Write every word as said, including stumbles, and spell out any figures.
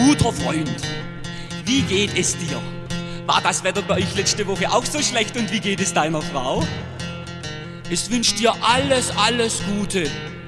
guter Freund, wie geht es dir? War das Wetter bei euch letzte Woche auch so schlecht und wie geht es deiner Frau? Es wünscht dir alles, alles Gute,